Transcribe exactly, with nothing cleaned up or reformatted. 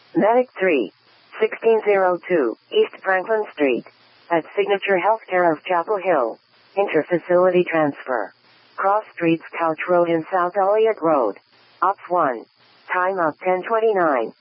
Medic three, sixteen oh two, East Franklin Street. At Signature Healthcare of Chapel Hill. Interfacility transfer. Cross Streets Couch Road and South Elliott Road. Ops one. Time up ten twenty-nine.